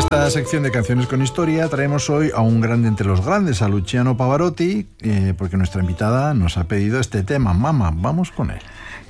esta sección de Canciones con Historia traemos hoy a un grande entre los grandes, a Luciano Pavarotti, porque nuestra invitada nos ha pedido este tema, Mama. Vamos con él.